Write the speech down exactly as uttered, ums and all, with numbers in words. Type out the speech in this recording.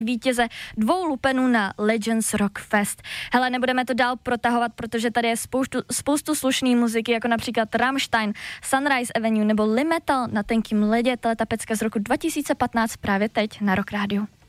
vítěze dvou lupenů na Legends Rock Fest. Hele, nebudeme to dál protahovat, protože tady je spoustu, spoustu slušný muziky, jako například Rammstein, Sunrise Avenue nebo Limetal na tenkým ledě. Tato pecka z roku dva tisíce patnáct právě teď na Rock Rádiu.